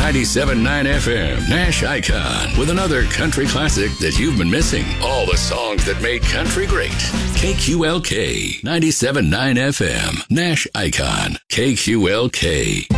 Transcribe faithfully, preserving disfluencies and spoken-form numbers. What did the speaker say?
ninety-seven point nine F M, Nash Icon, with another country classic that you've been missing. All the songs that made country great. K Q L K, ninety-seven point nine F M, Nash Icon, K Q L K.